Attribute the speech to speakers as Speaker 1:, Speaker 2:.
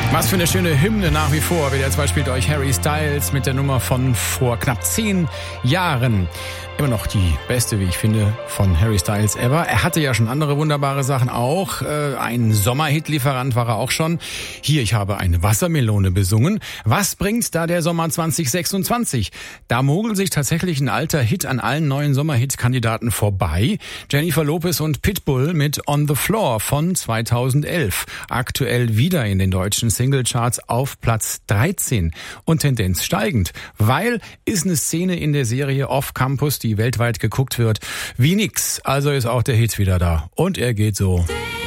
Speaker 1: Was für eine schöne Hymne nach wie vor. WDR 2 spielt euch Harry Styles mit der Nummer von vor knapp 10 Jahren. Immer noch die beste, wie ich finde, von Harry Styles ever. Er hatte ja schon andere wunderbare Sachen auch. Ein Sommerhit-Lieferant war er auch schon. Hier, ich habe eine Wassermelone besungen. Was bringt da der Sommer 2026? Da mogelt sich tatsächlich ein alter Hit an allen neuen Sommerhit-Kandidaten vorbei. Jennifer Lopez und Pitbull mit On the Floor von 2011. Aktuell wieder in den deutschen Singlecharts auf Platz 13 und Tendenz steigend, weil ist eine Szene in der Serie Off Campus, die weltweit geguckt wird, wie nix. Also ist auch der Hit wieder da. Und er geht so.